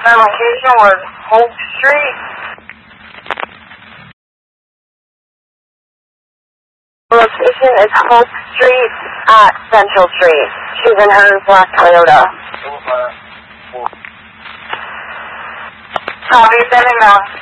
My location was Hope Street. Location is Hope Street at Central Street. She's in her black Toyota. Copy, sending now.